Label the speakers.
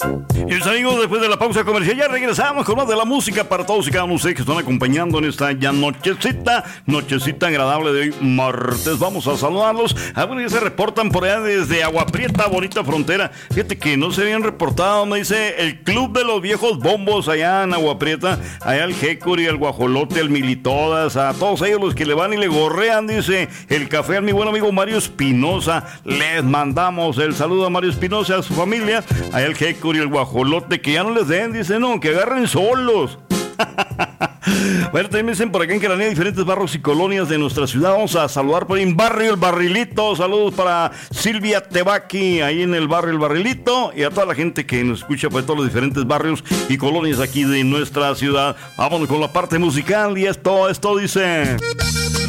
Speaker 1: Y mis amigos, después de la pausa comercial ya regresamos con más de la música para todos y cada uno de ustedes que están acompañando en esta ya nochecita agradable de hoy martes. Vamos a saludarlos. Bueno, ya se reportan por allá desde Agua Prieta, bonita frontera. Fíjate que no se habían reportado, me dice el Club de los Viejos Bombos allá en Agua Prieta, allá el Jecuri, el Guajolote, el Militodas, a todos ellos los que le van y le gorrean, dice el café, a mi buen amigo Mario Espinosa. Les mandamos el saludo a Mario Espinosa y a su familia, allá el Jecuri, el Guajolote, que ya no les den, dice, no, que agarren solos. Bueno, también me dicen por acá en Cananea diferentes barrios y colonias de nuestra ciudad. Vamos a saludar por ahí en Barrio El Barrilito. Saludos para Silvia Tebaki, ahí en el Barrio El Barrilito, y a toda la gente que nos escucha por todos los diferentes barrios y colonias aquí de nuestra ciudad. Vámonos con la parte musical y esto dice...